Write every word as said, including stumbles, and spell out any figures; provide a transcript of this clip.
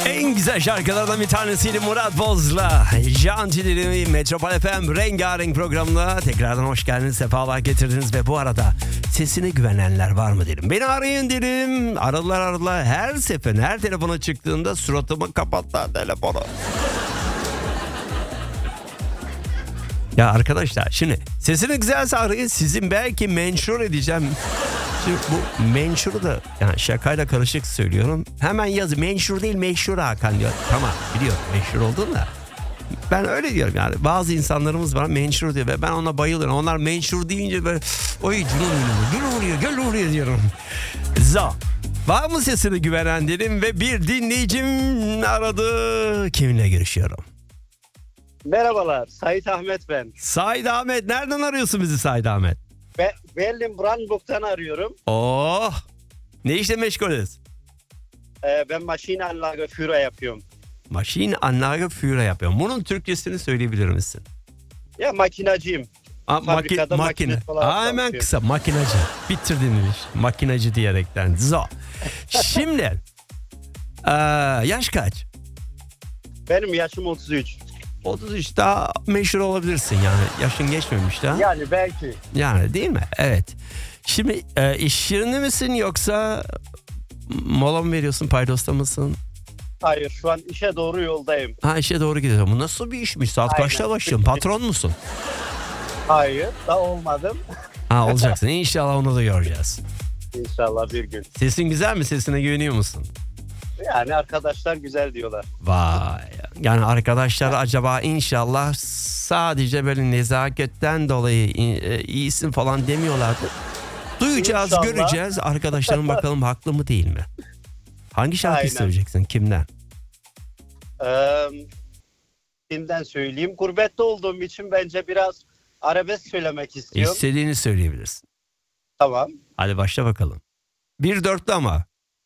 En güzel şarkılardan bir tanesiydi Murat Boz'la Can Ciler'i Metropol F M Rengarenk programına tekrardan hoş geldiniz, sefalar getirdiniz ve bu arada sesine güvenenler var mı dedim. Beni arayın dedim. Aradılar aradılar. Her seferinde, her telefona çıktığında suratımı kapattılar telefonu. Ya arkadaşlar şimdi sesini güzelse arayın, sizin belki menşur edeceğim. Şimdi bu menşuru da yani şakayla karışık söylüyorum. Hemen yaz, menşur değil meşhur Hakan diyor. Tamam biliyorum meşhur olduğunu da. Ben öyle diyorum yani. Bazı insanlarımız var menşur diyor ve ben ona bayılıyorum. Onlar menşur deyince böyle oy canım benim, gel oraya gel oraya diyorum. Zo. Var mı sesini güvenen dedim ve bir dinleyicim aradı. Kiminle görüşüyorum? Merhabalar, Sait Ahmet ben. Said Ahmet, nereden arıyorsun bizi Said Ahmet? Be- Berlin Brandenburg'dan arıyorum. Oh, ne işle meşgulüz? Ee, ben Maschinenanlage Führer yapıyorum. Maschinenanlage Führer yapıyorum. Bunun Türkçesini söyleyebilir misin? Ya makinacıyım. Aa, maki- Fabrikada makine. makinist olarak Aa, hemen çalışıyorum. kısa makinacı. Bitirdin iş. Makinacı diyerekten. Zo. Şimdi ee, yaş kaç? Benim yaşım otuz üç. otuz üç, daha meşhur olabilirsin yani. Yaşın geçmemiş daha. Yani belki. Yani değil mi? Evet. Şimdi e, iş yerinde misin yoksa mola mı veriyorsun, paydosta mısın? Hayır, şu an işe doğru yoldayım. Ha, işe doğru gidiyorsun. Bu nasıl bir işmiş? Saat Aynen. kaçta başlıyorsun? Patron musun? Hayır, da olmadım. Ha, olacaksın. İnşallah onu da göreceğiz. İnşallah bir gün. Sesin güzel mi? Sesine güveniyor musun? Yani arkadaşlar güzel diyorlar. Vay. Yani arkadaşlar acaba inşallah sadece böyle nezaketten dolayı e, iyisin falan demiyorlardı. Duyacağız, İnşallah. göreceğiz. Arkadaşlarım bakalım haklı mı değil mi? Hangi şarkıyı Aynen. söyleyeceksin? Kimden? Ee, kimden söyleyeyim? Gurbette olduğum için bence biraz arabesk söylemek istiyorum. İstediğini söyleyebilirsin. Tamam. Hadi başla bakalım. Bir dörtlü ama.